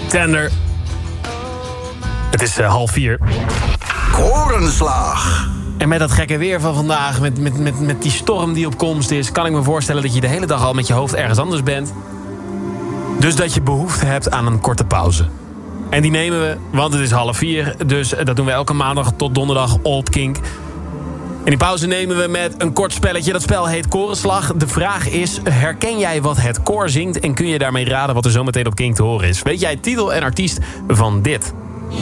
Tender. Het is 3:30. Korenslag. En met dat gekke weer van vandaag, met die storm die op komst is, kan ik me voorstellen dat je de hele dag al met je hoofd ergens anders bent. Dus dat je behoefte hebt aan een korte pauze. En die nemen we, want het is 3:30. Dus dat doen we elke maandag tot donderdag Old Kink. En die pauze nemen we met een kort spelletje. Dat spel heet Korenslag. De vraag is, herken jij wat het koor zingt? En kun je daarmee raden wat er zometeen op Kink te horen is? Weet jij titel en artiest van dit?